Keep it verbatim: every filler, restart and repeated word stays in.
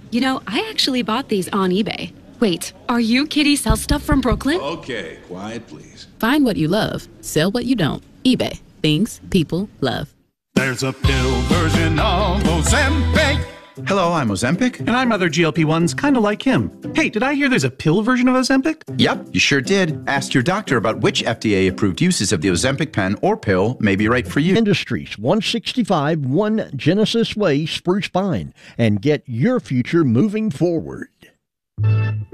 You know, I actually bought these on eBay. Wait, are you Kitty Sell Stuff from Brooklyn? Okay, quiet, please. Find what you love. Sell what you don't. eBay. Things people love. There's a pill version of Ozempic. Hello, I'm Ozempic. And I'm other G L P ones kind of like him. Hey, did I hear there's a pill version of Ozempic? Yep, you sure did. Ask your doctor about which F D A-approved uses of the Ozempic pen or pill may be right for you. Industries, one sixty-five One Genesis Way, Spruce Pine. And get your future moving forward.